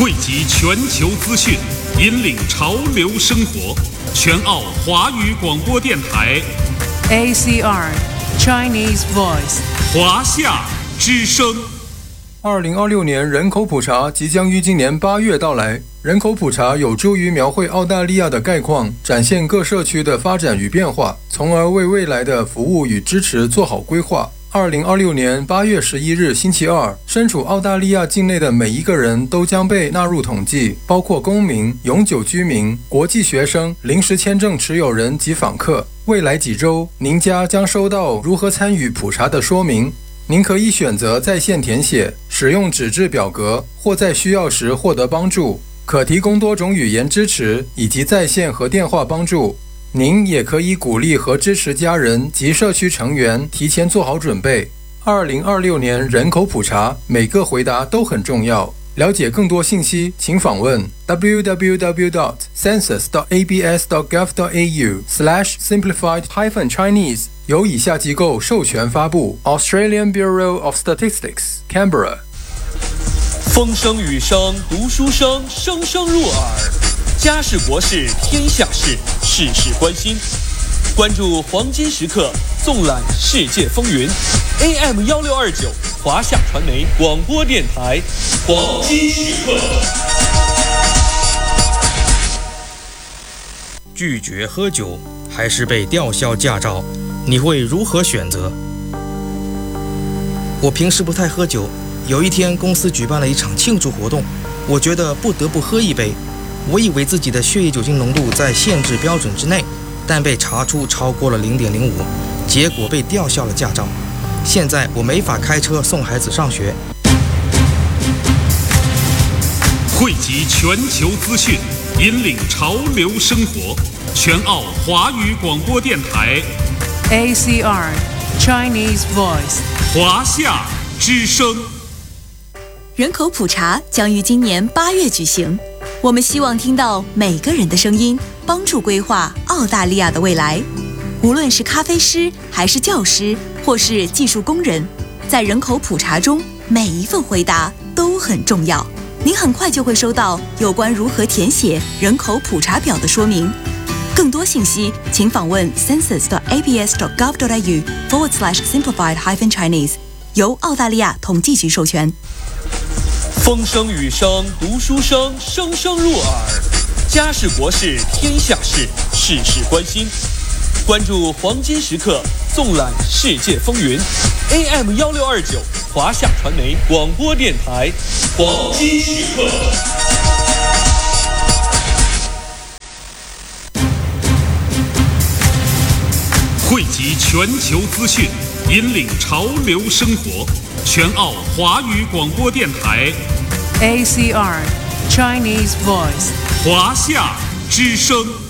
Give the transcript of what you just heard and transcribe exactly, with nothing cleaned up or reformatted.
汇集全球资讯，引领潮流生活。全澳华语广播电台 A C R Chinese Voice 华夏之声。 二零二六年人口普查即将于今年八月到来。人口普查有助于描绘澳大利亚的概况，展现各社区的发展与变化，从而为未来的服务与支持做好规划。二零二六年八月十一日星期二，身处澳大利亚境内的每一个人都将被纳入统计，包括公民、永久居民、国际学生、临时签证持有人及访客。未来几周，您家将收到如何参与普查的说明。您可以选择在线填写，使用纸质表格，或在需要时获得帮助，可提供多种语言支持以及在线和电话帮助。您也可以鼓励和支持家人及社区成员提前做好准备。二零二六年人口普查，每个回答都很重要。了解更多信息，请访问 w w w dot census dot a b s dot gov dot a u slash simplified hyphen Chinese。由以下机构授权发布 ：Australian Bureau of Statistics, Canberra。 风声雨声，读书声，声声入耳。家事国事天下事，事事关心。关注黄金时刻，纵览世界风云。A M 一六二九，华夏传媒广播电台，黄金时刻。 拒绝喝酒还是被吊销驾照，你会如何选择？我平时不太喝酒，有一天公司举办了一场庆祝活动，我觉得不得不喝一杯。我以为自己的血液酒精浓度在限制标准之内，但被查出超过了 零点零五， 结果被吊销了驾照。现在我没法开车送孩子上学。 汇集全球资讯，引领潮流生活。全澳华语广播电台 A C R Chinese Voice 华夏之声。 人口普查将于今年八月举行。我们希望听到每个人的声音，帮助规划澳大利亚的未来。无论是咖啡师，还是教师，或是技术工人，在人口普查中，每一份回答都很重要。您很快就会收到有关如何填写人口普查表的说明。更多信息，请访问 census dot a b s dot gov dot a u forward slash simplified hyphen Chinese， 由澳大利亚统计局授权。 风声雨声，读书声，声声入耳。家事国事天下事，事事关心。关注黄金时刻，纵览世界风云。A M 一六二九，华夏传媒广播电台，黄金时刻。 汇集全球资讯，引领潮流生活。全澳华语广播电台 A C R Chinese Voice 华夏之声。